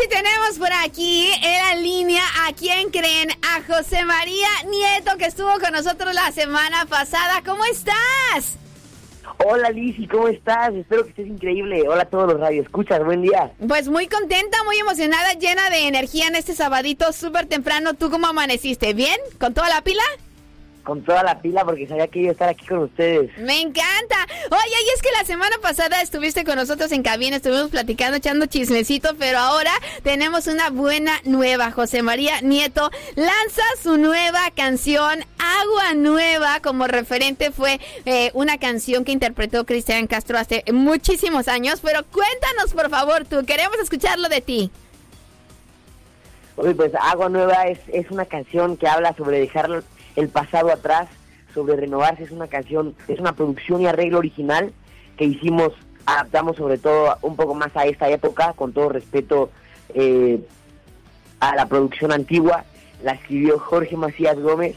sí tenemos por aquí en la línea, ¿a quién creen? A José María Nieto, que estuvo con nosotros la semana pasada. ¿Cómo estás? Hola Lizzy, ¿cómo estás? Espero que estés increíble. Hola a todos los radioescuchas, buen día. Pues muy contenta, muy emocionada, llena de energía en este sabadito súper temprano. ¿Tú cómo amaneciste? ¿Bien? ¿Con toda la pila? Con toda la pila porque sabía que iba a estar aquí con ustedes. Me encanta. Oye, y es que la semana pasada estuviste con nosotros en cabina, estuvimos platicando, echando chismecito, pero ahora tenemos una buena nueva. José María Nieto lanza su nueva canción, Agua Nueva. Como referente fue una canción que interpretó Cristian Castro hace muchísimos años, pero cuéntanos por favor tú, queremos escucharlo de ti. Oye, pues Agua Nueva es una canción que habla sobre dejar el pasado atrás, sobre renovarse. Es una canción, es una producción y arreglo original que hicimos, adaptamos sobre todo un poco más a esta época, con todo respeto a la producción antigua. La escribió Jorge Macías Gómez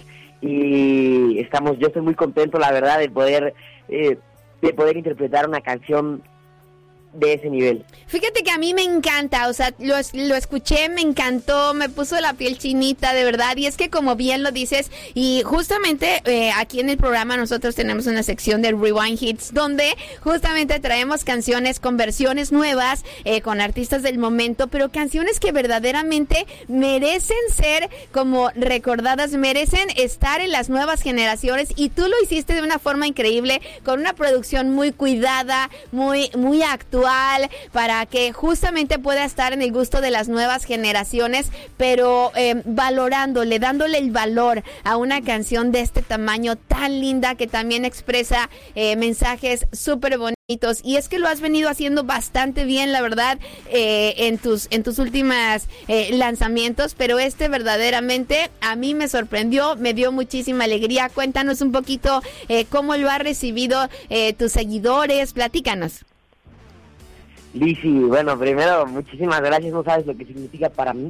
y yo estoy muy contento, la verdad, de poder interpretar una canción de ese nivel. Fíjate que a mí me encanta, o sea, lo escuché, me encantó, me puso la piel chinita, de verdad, y es que como bien lo dices, y justamente aquí en el programa nosotros tenemos una sección de Rewind Hits, donde justamente traemos canciones con versiones nuevas, con artistas del momento, pero canciones que verdaderamente merecen ser como recordadas, merecen estar en las nuevas generaciones, y tú lo hiciste de una forma increíble, con una producción muy cuidada, muy actual, para que justamente pueda estar en el gusto de las nuevas generaciones, pero valorándole, dándole el valor a una canción de este tamaño tan linda, que también expresa mensajes súper bonitos. Y es que lo has venido haciendo bastante bien, la verdad, en tus últimas lanzamientos, pero verdaderamente a mí me sorprendió, me dio muchísima alegría. Cuéntanos un poquito cómo lo ha recibido tus seguidores, platícanos. Lizzy, bueno, primero, muchísimas gracias, no sabes lo que significa para mí.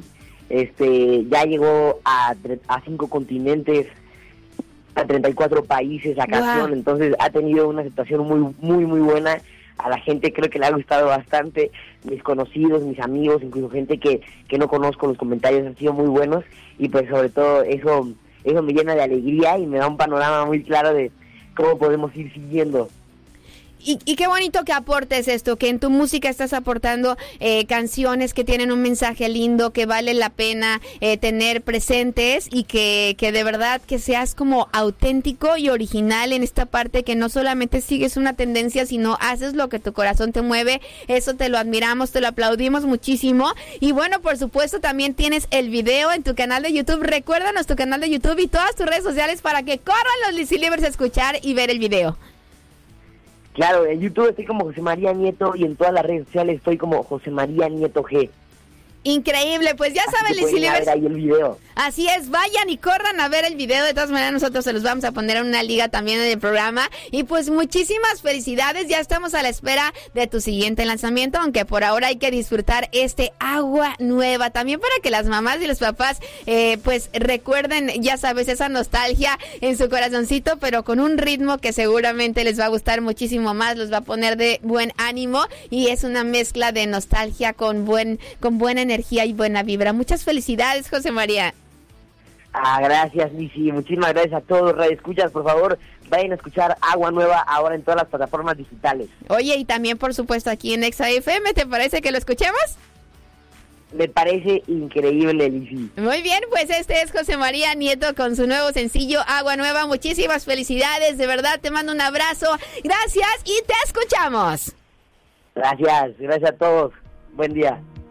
Ya llegó a 5 continentes, a 34 países la canción. Wow. Entonces ha tenido una aceptación muy buena. A la gente creo que le ha gustado bastante, mis conocidos, mis amigos, incluso gente que no conozco, los comentarios han sido muy buenos, y pues sobre todo eso me llena de alegría y me da un panorama muy claro de cómo podemos ir siguiendo. Y qué bonito que aportes esto, que en tu música estás aportando canciones que tienen un mensaje lindo, que vale la pena tener presentes, y que de verdad que seas como auténtico y original en esta parte, que no solamente sigues una tendencia, sino haces lo que tu corazón te mueve. Eso te lo admiramos, te lo aplaudimos muchísimo. Y bueno, por supuesto también tienes el video en tu canal de YouTube. Recuérdanos tu canal de YouTube y todas tus redes sociales para que corran los Lizzy Livers a escuchar y ver el video. Claro, en YouTube estoy como José María Nieto, y en todas las redes sociales estoy como José María Nieto G. Increíble, pues ya saben, Lizzy Livers. Ahí el video. Así es, vayan y corran a ver el video. De todas maneras, nosotros se los vamos a poner en una liga también en el programa. Y pues muchísimas felicidades, ya estamos a la espera de tu siguiente lanzamiento, aunque por ahora hay que disfrutar Agua Nueva. También para que las mamás y los papás pues recuerden, ya sabes, esa nostalgia en su corazoncito, pero con un ritmo que seguramente les va a gustar muchísimo más, los va a poner de buen ánimo, y es una mezcla de nostalgia con buena energía y buena vibra. Muchas felicidades, José María. Gracias, Lizzy. Muchísimas gracias a todos. Radioescuchas, por favor, vayan a escuchar Agua Nueva ahora en todas las plataformas digitales. Oye, y también, por supuesto, aquí en Exa FM, ¿te parece que lo escuchemos? Me parece increíble, Lizzy. Muy bien, pues este es José María Nieto con su nuevo sencillo, Agua Nueva. Muchísimas felicidades, de verdad, te mando un abrazo. Gracias y te escuchamos. Gracias a todos. Buen día.